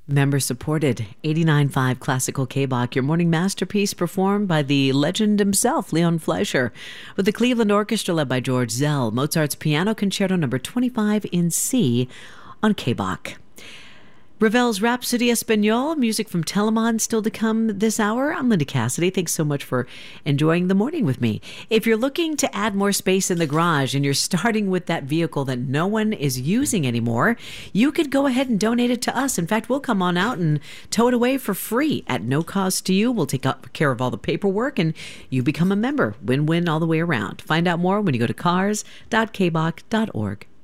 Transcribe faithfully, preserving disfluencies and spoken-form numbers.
Member supported, eighty-nine point five Classical K-Bach, your morning masterpiece performed by the legend himself, Leon Fleischer, with the Cleveland Orchestra led by George Zell, Mozart's Piano Concerto number twenty-five in C on K-Bach. Ravel's Rhapsody Espagnole, music from Telemann still to come this hour. I'm Linda Cassidy. Thanks so much for enjoying the morning with me. If you're looking to add more space in the garage and you're starting with that vehicle that no one is using anymore, you could go ahead and donate it to us. In fact, we'll come on out and tow it away for free at no cost to you. We'll take up care of all the paperwork and you become a member. Win-win all the way around. Find out more when you go to cars dot k bach dot org.